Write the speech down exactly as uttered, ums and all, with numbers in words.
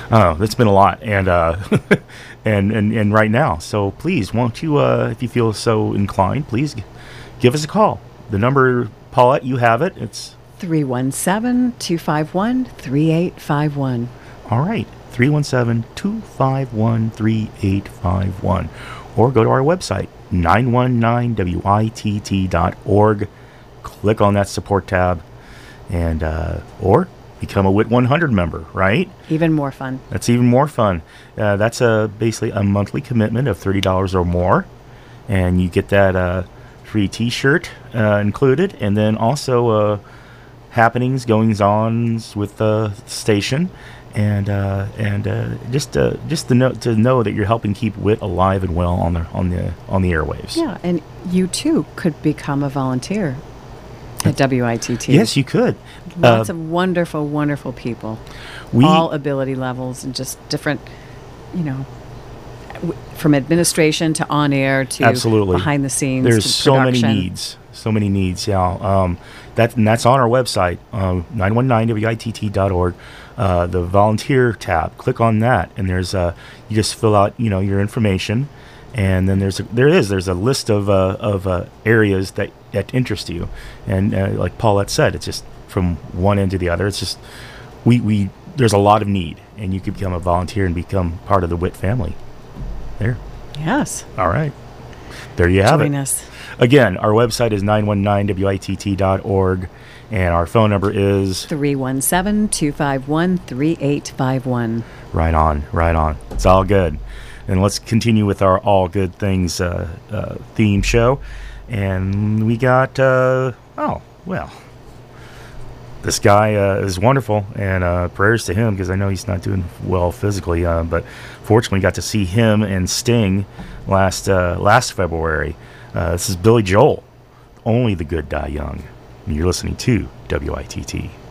Oh, it's been a lot, and uh, and, and and right now. So please, won't you, uh, if you feel so inclined, please g- give us a call. The number, Paulette, you have it. It's three one seven, two five one, three eight five one. all right. three one seven, two five one, three eight five one, or go to our website, nine one nine witt dot org. Click on that support tab, and uh, or become a W I T one hundred member, right? Even more fun. That's even more fun. Uh, that's a basically a monthly commitment of thirty dollars or more, and you get that uh, free T-shirt uh, included, and then also uh, happenings, goings-ons with the station, and uh, and uh, just uh, just to know to know that you're helping keep W I T alive and well on the on the on the airwaves. Yeah, and you too could become a volunteer at W I T T. Yes, you could. Lots Uh, of wonderful, wonderful people. we all ability levels and just different, you know, w- from administration to on air to Absolutely. behind the scenes. There's to so many production. needs, so many needs. Yeah, um, that and that's on our website, um, nine one nine witt dot org. Uh, the volunteer tab. Click on that, and there's uh, you just fill out, you know, your information, and then there's a, there is there's a list of uh, of uh, areas that that interest you, and uh, like Paulette said, it's just from one end to the other. It's just we we there's a lot of need, and you could become a volunteer and become part of the W I T family. There. Yes. All right. There you have Join it. us. Again, our website is nine one nine witt dot org, and our phone number is three one seven, two five one, three eight five one. right on, right on. It's all good. And let's continue with our All Good Things uh, uh, theme show. And we got, uh, oh, well, this guy uh, is wonderful, and uh, prayers to him because I know he's not doing well physically. Uh, but fortunately, got to see him and Sting last uh, last February. Uh, this is Billy Joel. Only the good die young. And you're listening to W I T T.